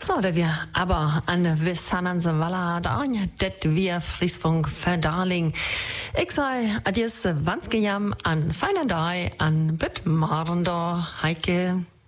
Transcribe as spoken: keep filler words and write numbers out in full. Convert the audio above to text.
Så det wir aber an Wissanans Walla da, det wir Friesfunk Verdarling. Ich sei adies Wanskejam an feinen Dai an Bitt Marendor Heike.